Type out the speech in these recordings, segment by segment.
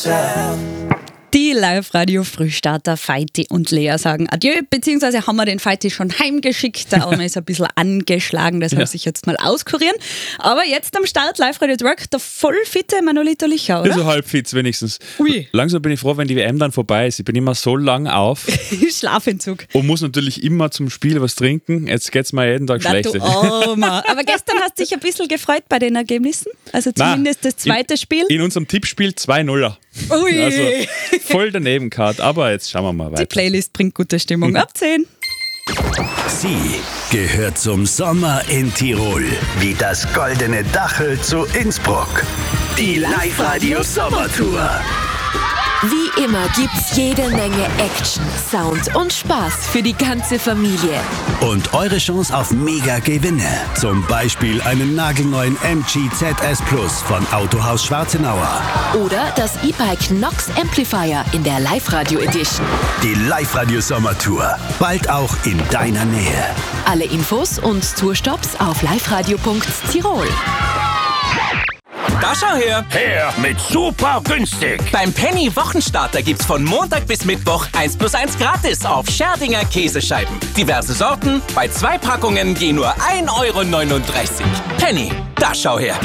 Die Live-Radio-Frühstarter Feiti und Lea sagen Adieu, beziehungsweise haben wir den Feiti schon heimgeschickt. Der Arme ist ein bisschen angeschlagen, das soll sich jetzt mal auskurieren. Aber jetzt am Start Live-Radio Work, der vollfitte Manolito Licher, oder? Also halbfit wenigstens. Ui. Langsam bin ich froh, wenn die WM dann vorbei ist. Ich bin immer so lang auf Schlafentzug. und muss natürlich immer zum Spiel was trinken. Jetzt geht's mir jeden Tag schlecht. Aber gestern hast du dich ein bisschen gefreut bei den Ergebnissen? Also zumindest das zweite Spiel? In unserem Tippspiel 2-0er. Ui. Also voll daneben gehabt, aber jetzt schauen wir mal weiter. Die Playlist bringt gute Stimmung. Ab 10. Sie gehört zum Sommer in Tirol, wie das goldene Dachel zu Innsbruck. Die Live-Radio Sommertour. Wie immer gibt's jede Menge Action, Sound und Spaß für die ganze Familie. Und eure Chance auf Mega-Gewinne. Zum Beispiel einen nagelneuen MG ZS Plus von Autohaus Schwarzenauer. Oder das E-Bike Nox Amplifier in der Live-Radio Edition. Die Live-Radio Sommertour. Bald auch in deiner Nähe. Alle Infos und Tourstops auf liveradio.tirol. Da schau her! Her mit super günstig. Beim Penny Wochenstarter gibt's von Montag bis Mittwoch 1+1 gratis auf Scherdinger Käsescheiben. Diverse Sorten, bei 2 Packungen gehen nur 1,39 €. Penny, da schau her!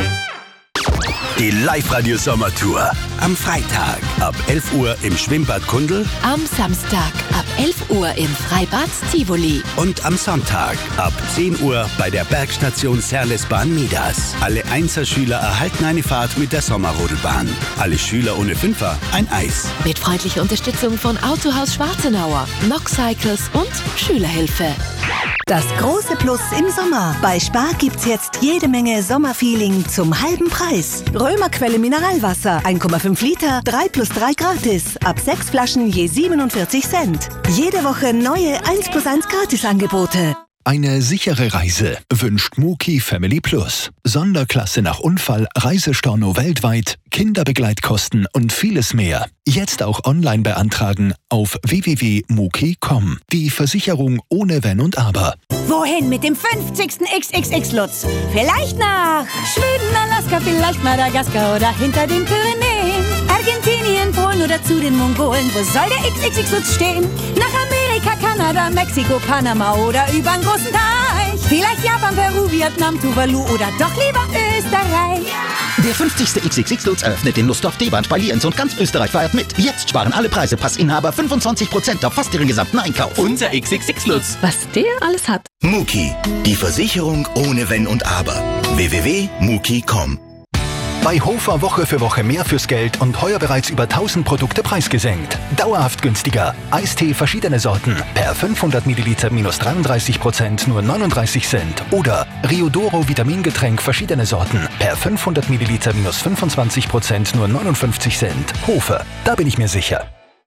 Die Live-Radio Sommertour. Am Freitag ab 11 Uhr im Schwimmbad Kundl. Am Samstag ab 11 Uhr im Freibad Tivoli. Und am Sonntag ab 10 Uhr bei der Bergstation Serlesbahn Midas. Alle Einserschüler erhalten eine Fahrt mit der Sommerrodelbahn. Alle Schüler ohne Fünfer ein Eis. Mit freundlicher Unterstützung von Autohaus Schwarzenauer, Nox Cycles und Schülerhilfe. Das große Plus im Sommer. Bei Spar gibt's jetzt jede Menge Sommerfeeling zum halben Preis. Römerquelle Mineralwasser, 1,5 Liter, 3+3 gratis. Ab 6 Flaschen je 47 Cent. Jede Woche neue 1+1 Gratisangebote. Eine sichere Reise wünscht Muki Family Plus. Sonderklasse nach Unfall, Reisestorno weltweit, Kinderbegleitkosten und vieles mehr. Jetzt auch online beantragen auf www.muki.com. Die Versicherung ohne Wenn und Aber. Wohin mit dem 50. XXX-Lutz? Vielleicht nach Schweden, Alaska, vielleicht Madagaskar oder hinter den Pyrenäen. Argentinien, Polen oder zu den Mongolen. Wo soll der XXX-Lutz stehen? Nach Amerika, Kanada, Mexiko, Panama oder übern großen Teich. Vielleicht Japan, Peru, Vietnam, Tuvalu oder doch lieber Österreich. Der 50. XXX-Lutz eröffnet den Lustdorf D-Bahn bei Lienz und ganz Österreich feiert mit. Jetzt sparen alle Preise, Passinhaber 25% auf fast ihren gesamten Einkauf. Unser XXX-Lutz. Was der alles hat. Muki, die Versicherung ohne Wenn und Aber. www.muki.com. Bei Hofer Woche für Woche mehr fürs Geld und heuer bereits über 1000 Produkte preisgesenkt. Dauerhaft günstiger. Eistee verschiedene Sorten. Per 500 Milliliter minus 33% nur 39 Cent. Oder Riodoro Vitamingetränk verschiedene Sorten. Per 500 Milliliter minus 25% nur 59 Cent. Hofer, da bin ich mir sicher.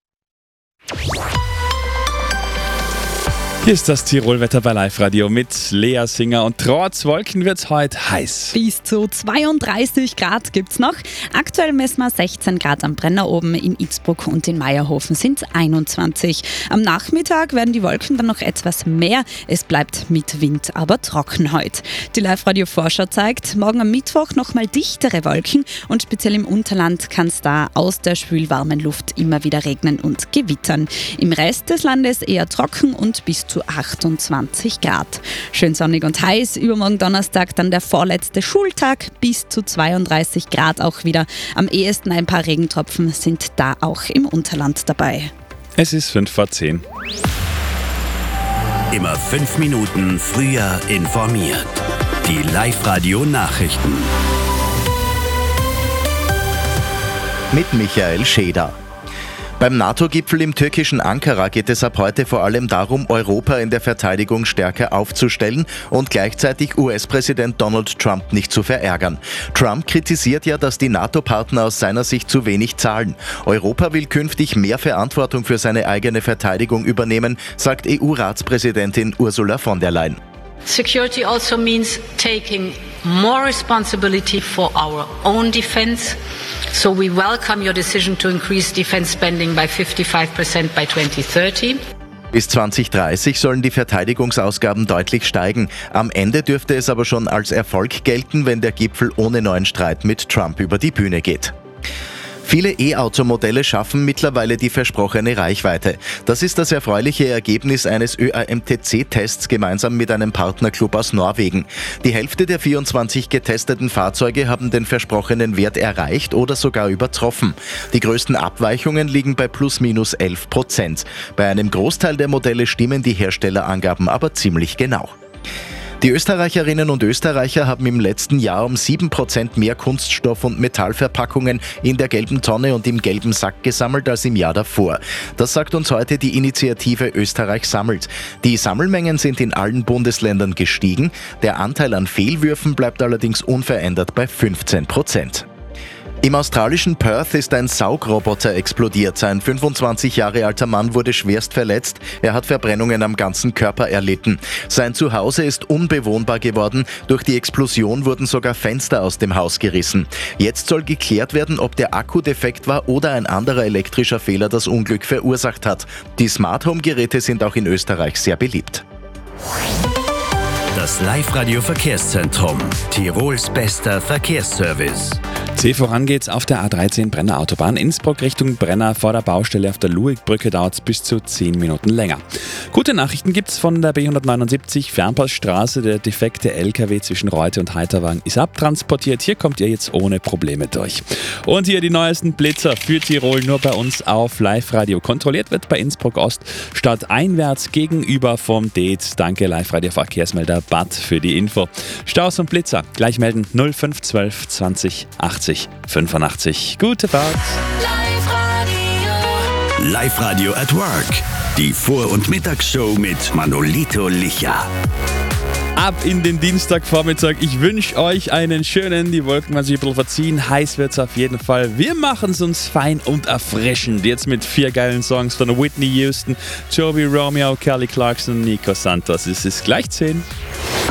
Hier ist das Tirolwetter bei Live-Radio mit Lea Singer und trotz Wolken wird es heute heiß. Bis zu 32 Grad gibt's noch. Aktuell messen wir 16 Grad am Brenner oben, in Innsbruck und in Meierhofen sind es 21. Am Nachmittag werden die Wolken dann noch etwas mehr. Es bleibt mit Wind, aber trocken heute. Die Live-Radio-Vorschau zeigt, morgen am Mittwoch nochmal dichtere Wolken und speziell im Unterland kann es da aus der schwülwarmen Luft immer wieder regnen und gewittern. Im Rest des Landes eher trocken und bis zu 28 Grad. Schön sonnig und heiß. Übermorgen Donnerstag dann der vorletzte Schultag. Bis zu 32 Grad auch wieder. Am ehesten ein paar Regentropfen sind da auch im Unterland dabei. Es ist 5:10. Immer 5 Minuten früher informiert. Die Live-Radio-Nachrichten. Mit Michael Scheder. Beim NATO-Gipfel im türkischen Ankara geht es ab heute vor allem darum, Europa in der Verteidigung stärker aufzustellen und gleichzeitig US-Präsident Donald Trump nicht zu verärgern. Trump kritisiert ja, dass die NATO-Partner aus seiner Sicht zu wenig zahlen. Europa will künftig mehr Verantwortung für seine eigene Verteidigung übernehmen, sagt EU-Ratspräsidentin Ursula von der Leyen. Security also means taking more responsibility for our own defense. So we welcome your decision to increase defense spending by 55% by 2030. Bis 2030 sollen die Verteidigungsausgaben deutlich steigen. Am Ende dürfte es aber schon als Erfolg gelten, wenn der Gipfel ohne neuen Streit mit Trump über die Bühne geht. Viele E-Automodelle schaffen mittlerweile die versprochene Reichweite. Das ist das erfreuliche Ergebnis eines ÖAMTC-Tests gemeinsam mit einem Partnerclub aus Norwegen. Die Hälfte der 24 getesteten Fahrzeuge haben den versprochenen Wert erreicht oder sogar übertroffen. Die größten Abweichungen liegen bei ± 11%. Bei einem Großteil der Modelle stimmen die Herstellerangaben aber ziemlich genau. Die Österreicherinnen und Österreicher haben im letzten Jahr um 7% mehr Kunststoff- und Metallverpackungen in der gelben Tonne und im gelben Sack gesammelt als im Jahr davor. Das sagt uns heute die Initiative Österreich sammelt. Die Sammelmengen sind in allen Bundesländern gestiegen. Der Anteil an Fehlwürfen bleibt allerdings unverändert bei 15%. Im australischen Perth ist ein Saugroboter explodiert. Ein 25 Jahre alter Mann wurde schwerst verletzt. Er hat Verbrennungen am ganzen Körper erlitten. Sein Zuhause ist unbewohnbar geworden. Durch die Explosion wurden sogar Fenster aus dem Haus gerissen. Jetzt soll geklärt werden, ob der Akku defekt war oder ein anderer elektrischer Fehler das Unglück verursacht hat. Die Smart Home Geräte sind auch in Österreich sehr beliebt. Das Live-Radio Verkehrszentrum. Tirols bester Verkehrsservice. Voran geht's auf der A13 Brenner Autobahn. Innsbruck Richtung Brenner vor der Baustelle auf der Luigbrücke dauert es bis zu 10 Minuten länger. Gute Nachrichten gibt's von der B179 Fernpassstraße. Der defekte LKW zwischen Reute und Heiterwagen ist abtransportiert. Hier kommt ihr jetzt ohne Probleme durch. Und hier die neuesten Blitzer für Tirol nur bei uns auf Live-Radio. Kontrolliert wird bei Innsbruck Ost stadteinwärts gegenüber vom DET. Danke Live-Radio Verkehrsmelder Bad für die Info. Staus und Blitzer gleich melden 0512 20 80 85. Gute Fahrt. Live-Radio at Work. Die Vor- und Mittagsshow mit Manolito Licha. Ab in den Dienstagvormittag. Ich wünsche euch einen schönen, die Wolken werden sich ein bisschen verziehen. Heiß wird es auf jeden Fall. Wir machen es uns fein und erfrischend. Jetzt mit 4 geilen Songs von Whitney Houston, Joey Romeo, Kelly Clarkson und Nico Santos. Es ist gleich 10.